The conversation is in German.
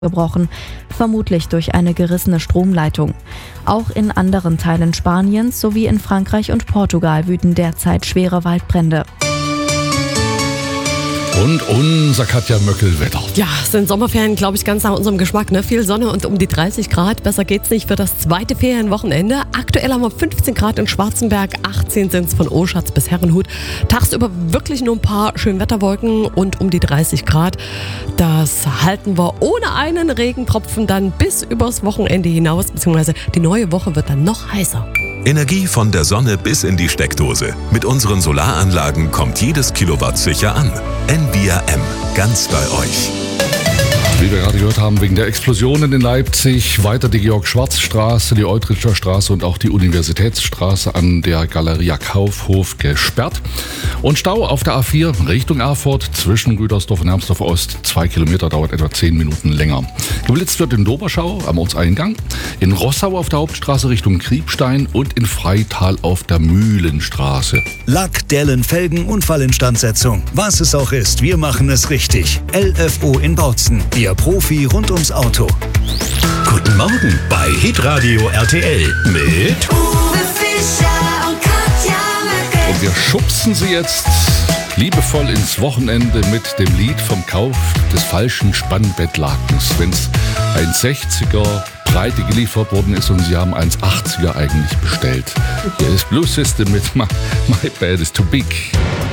gebrochen, vermutlich durch eine gerissene Stromleitung. Auch in anderen Teilen Spaniens sowie in Frankreich und Portugal wüten derzeit schwere Waldbrände. Und unser Katja Möckel-Wetter. Ja, es sind Sommerferien, glaube ich, ganz nach unserem Geschmack. Ne? Viel Sonne und um die 30 Grad. Besser geht's nicht für das zweite Ferienwochenende. Aktuell haben wir 15 Grad in Schwarzenberg, 18 sind es von Oschatz bis Herrenhut. Tagsüber wirklich nur ein paar Schönwetterwolken und um die 30 Grad. Das halten wir ohne einen Regentropfen dann bis übers Wochenende hinaus, beziehungsweise die neue Woche wird dann noch heißer. Energie von der Sonne bis in die Steckdose. Mit unseren Solaranlagen kommt jedes Kilowatt sicher an. NBRM, ganz bei euch. Wie wir gerade gehört haben, wegen der Explosionen in Leipzig weiter die Georg-Schwarz-Straße, die Eutricher Straße und auch die Universitätsstraße an der Galeria Kaufhof gesperrt. Und Stau auf der A4 Richtung Erfurt zwischen Rüdersdorf und Hermsdorf Ost. 2 Kilometer, dauert etwa 10 Minuten länger. Geblitzt wird in Doberschau am Ortseingang, in Rossau auf der Hauptstraße Richtung Kriebstein und in Freital auf der Mühlenstraße. Lack, Dellen, Felgen, Unfallinstandsetzung. Was es auch ist, wir machen es richtig. LFO in Bautzen. Ihr Profi rund ums Auto. Guten Morgen bei Hitradio RTL mit Uwe Fischer und Katja Möckel. Und wir schubsen sie jetzt liebevoll ins Wochenende mit dem Lied vom Kauf des falschen Spannbettlakens. Wenn es ein 60er Breite geliefert worden ist und sie haben 1,80er eigentlich bestellt. Hier ist Blue System mit My Bed is Too Big.